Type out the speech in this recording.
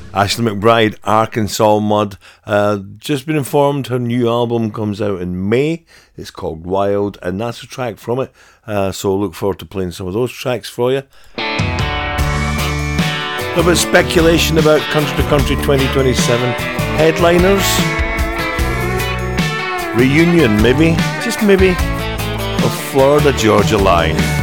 Ashley McBryde, Arkansas Mud. Just been informed her new album comes out in May. It's called Wild, and that's a track from it. So look forward to playing some of those tracks for you. A little bit of speculation about Country to Country 2027 headliners. Reunion, maybe, just maybe, of Florida Georgia Line.